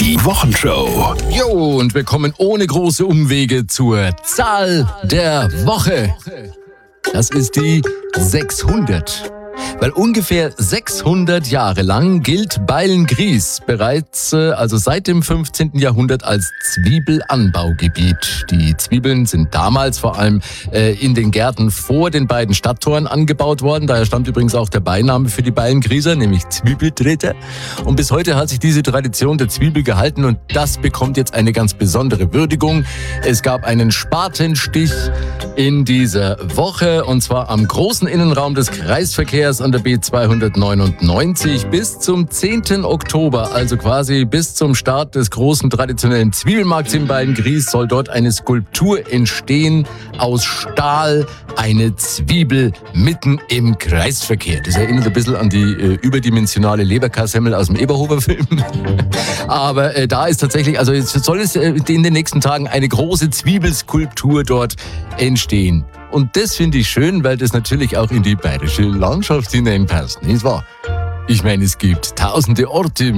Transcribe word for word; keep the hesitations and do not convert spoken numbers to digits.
Die Wochenshow. Jo, und wir kommen ohne große Umwege zur Zahl der Woche. Das ist die sechshundert. Weil ungefähr sechshundert Jahre lang gilt Beilngries bereits, äh, also seit dem fünfzehnten Jahrhundert, als Zwiebelanbaugebiet. Die Zwiebeln sind damals vor allem äh, in den Gärten vor den beiden Stadttoren angebaut worden. Daher stammt übrigens auch der Beiname für die Beilngrieser, nämlich Zwiebeldritter. Und bis heute hat sich diese Tradition der Zwiebel gehalten und das bekommt jetzt eine ganz besondere Würdigung. Es gab einen Spatenstich in dieser Woche und zwar am großen Innenraum des Kreisverkehrs an der B zweihundertneunundneunzig bis zum zehnten Oktober, also quasi bis zum Start des großen traditionellen Zwiebelmarkts in Beilngries, soll dort eine Skulptur entstehen aus Stahl, eine Zwiebel mitten im Kreisverkehr. Das erinnert ein bisschen an die äh, überdimensionale Leberkassemmel aus dem Eberhofer-Film. Aber äh, da ist tatsächlich, also jetzt soll es äh, in den nächsten Tagen eine große Zwiebelskulptur dort entstehen. Und das finde ich schön, weil das natürlich auch in die bayerische Landschaft hineinpasst, nicht wahr? Ich meine, es gibt tausende Orte